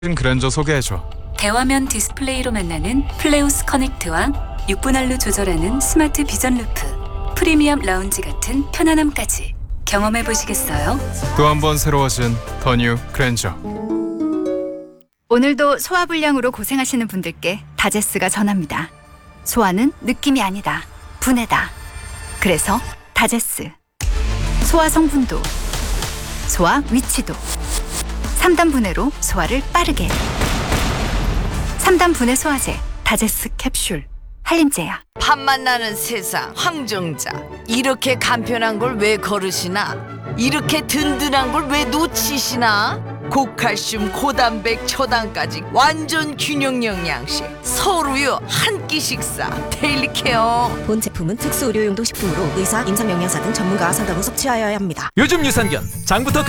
그랜저 소개해줘. 대화면 디스플레이로 만나는 플레오스 커넥트와 6분할로 조절하는 스마트 비전 루프, 프리미엄 라운지 같은 편안함까지 경험해 보시겠어요? 또 한 번 새로워진 더 뉴 그랜저. 오늘도 소화불량으로 고생하시는 분들께 다제스가 전합니다. 소화는 느낌이 아니다. 분해다. 그래서 다제스. 소화 성분도, 소화 위치도. 3단 분해로 소화를 빠르게. 3단 분해 소화제 다제스 캡슐. 한림제야. 밥맛 나는 세상 황정자, 이렇게 간편한 걸 왜 거르시나? 이렇게 든든한 걸 왜 놓치시나? 고칼슘, 고단백, 초당까지 완전 균형 영양식 서울우유 한 끼 식사 데일리 케어. 본 제품은 특수 의료용도 식품으로 의사, 임상영양사 등 전문가와 상담 후 섭취하여야 합니다. 요즘 유산균 장부터